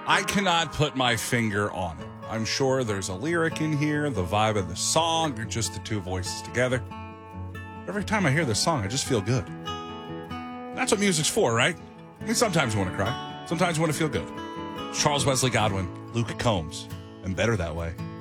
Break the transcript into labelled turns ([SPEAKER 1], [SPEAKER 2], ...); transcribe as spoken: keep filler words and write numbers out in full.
[SPEAKER 1] I cannot put my finger on it. I'm sure there's a lyric in here, the vibe of the song, or just the two voices together. Every time I hear this song, I just feel good. That's what music's for, right? I mean, sometimes you want to cry. Sometimes you want to feel good. Charles Wesley Godwin, Luke Combs, and Better That Way.